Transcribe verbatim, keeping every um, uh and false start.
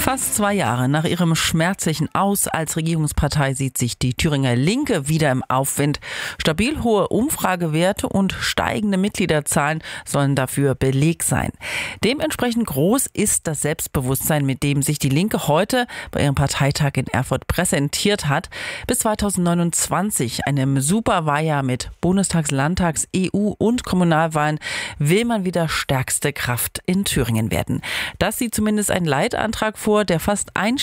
Fast zwei Jahre nach ihrem schmerzlichen Aus als Regierungspartei sieht sich die Thüringer Linke wieder im Aufwind. Stabil hohe Umfragewerte und steigende Mitgliederzahlen sollen dafür Beleg sein. Dementsprechend groß ist das Selbstbewusstsein, mit dem sich die Linke heute bei ihrem Parteitag in Erfurt präsentiert hat. Bis zweitausendneunundzwanzig, einem Superwahljahr mit Bundestags-, Landtags-, E U- und Kommunalwahlen, will man wieder stärkste Kraft in Thüringen werden. Das sieht zumindest ein Leitantrag vor, der fast ein